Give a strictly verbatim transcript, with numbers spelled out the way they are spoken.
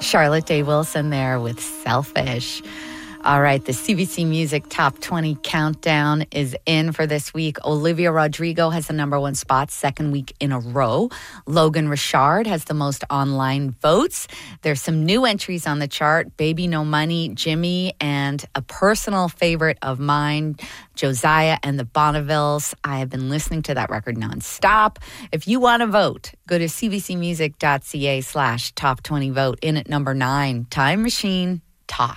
Charlotte Day Wilson there with Selfish. All right, the C B C Music Top twenty Countdown is in for this week. Olivia Rodrigo has the number one spot, second week in a row. Logan Richard has the most online votes. There's some new entries on the chart. Baby No Money, Jimmy, and a personal favorite of mine, Josiah and the Bonnevilles. I have been listening to that record nonstop. If you want to vote, go to cbcmusic.ca slash top 20 vote. In at number nine, Time Machine, Top.